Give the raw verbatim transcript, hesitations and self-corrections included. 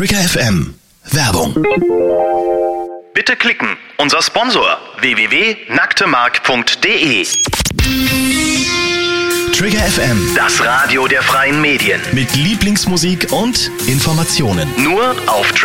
Trigger F M. Werbung. Bitte klicken. Unser Sponsor w w w punkt nacktemark punkt d e. Trigger F M. Das Radio der freien Medien. Mit Lieblingsmusik und Informationen. Nur auf